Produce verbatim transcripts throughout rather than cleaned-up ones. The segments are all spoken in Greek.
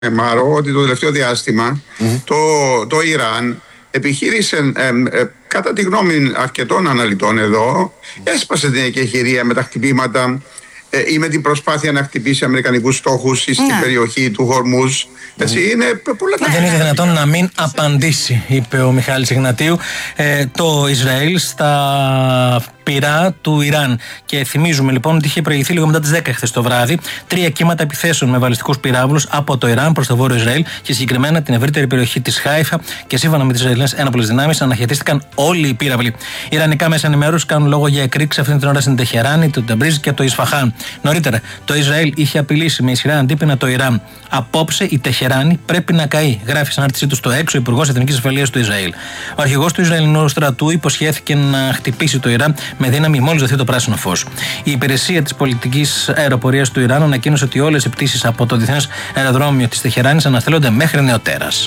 Μάρο, ότι το τελευταίο διάστημα mm-hmm. το, το Ιράν επιχείρησε, ε, ε, κατά τη γνώμη αρκετών αναλυτών εδώ, έσπασε την εκεχηρία με τα χτυπήματα ε, ή με την προσπάθεια να χτυπήσει αμερικανικούς στόχους στην yeah. περιοχή του Χορμούζ. Έτσι, mm. είναι πολλά τα... Δεν είναι δυνατόν να μην απαντήσει, είπε ο Μιχάλης Ιγνατίου, ε, το Ισραήλ στα πυρά του Ιράν. Και θυμίζουμε λοιπόν ότι είχε προηγηθεί λίγο μετά τις δέκα χθες το βράδυ τρία κύματα επιθέσεων με βαλιστικούς πυράβλους από το Ιράν προς το βόρειο Ισραήλ και συγκεκριμένα την ευρύτερη περιοχή της Χάιφα, και σύμφωνα με τις Ισραηλινές ένοπλες δυνάμεις αναχαιτίστηκαν όλοι οι πύραυλοι. Ιρανικά μέσα ενημέρωση κάνουν λόγο για εκρήξη αυτήν την ώρα στην Τεχεράνη, το Τεμπρίζ και το Ισφαχάν. Νωρίτερα, το Ισραήλ είχε απειλήσει με ισχυρά αντίπεινα το Ιράν. Απόψε η Τεχεράνη πρέπει να καεί, γράφει στην άρτησή του στο έξω Υπουργός Εθνικής Ασφαλείας του Ισραήλ. Ο αρχηγός του Ισραηλινού στρατού υποσχέθηκε να χτυπήσει το Ιράν με δύναμη μόλις δοθεί το πράσινο φως. Η υπηρεσία της πολιτικής αεροπορίας του Ιράν ανακοίνωσε ότι όλες οι πτήσεις από το διεθνές αεροδρόμιο της Τεχεράνης αναστέλλονται μέχρι νεοτέρας.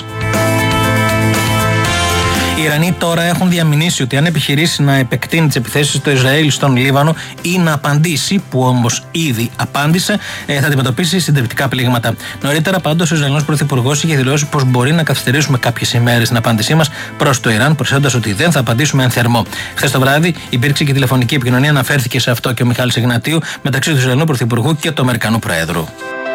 Οι Ιρανοί τώρα έχουν διαμηνήσει ότι αν επιχειρήσει να επεκτείνει τις επιθέσεις στο Ισραήλ στον Λίβανο ή να απαντήσει, που όμως ήδη απάντησε, θα αντιμετωπίσει συντριπτικά πλήγματα. Νωρίτερα, πάντως, ο Ισραηλινός Πρωθυπουργός είχε δηλώσει πως μπορεί να καθυστερήσουμε κάποιες ημέρες την απάντησή μας προς το Ιράν, προσθέτοντας ότι δεν θα απαντήσουμε εν θερμό. Χθες το βράδυ υπήρξε και τηλεφωνική επικοινωνία, αναφέρθηκε σε αυτό και ο Μιχάλης Ιγνατίου, μεταξύ του Ισραηλινού Πρωθυπουργού και του Αμερικανού Προέδρου.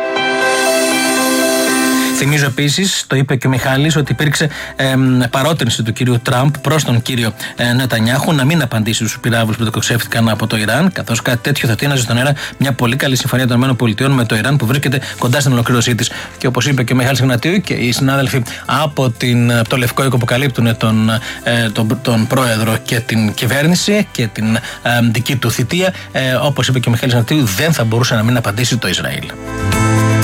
Θυμίζω επίσης, το είπε και ο Μιχάλης, ότι υπήρξε ε, παρότρινση του κυρίου Τραμπ προς τον κύριο ε, Νετανιάχου να μην απαντήσει στους πυράβλους που τοξεύτηκαν από το Ιράν, καθώς κάτι τέτοιο θα τίναζε στον αέρα μια πολύ καλή συμφωνία των ΗΠΑ με το Ιράν που βρίσκεται κοντά στην ολοκλήρωσή της. Και όπως είπε και ο Μιχάλης Ιγνατίου και οι συνάδελφοι από, την, από το Λευκό Οίκο που καλύπτουν τον, ε, τον, τον πρόεδρο και την κυβέρνηση και την ε, δική του θητεία, ε, όπως είπε και ο Μιχάλης Ιγνατίου, δεν θα μπορούσε να μην απαντήσει το Ισραήλ.